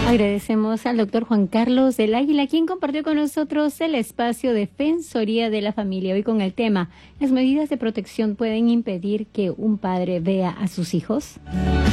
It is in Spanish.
Agradecemos al doctor Juan Carlos del Águila, quien compartió con nosotros el espacio Defensoría de la Familia. Hoy con el tema, ¿las medidas de protección pueden impedir que un padre vea a sus hijos?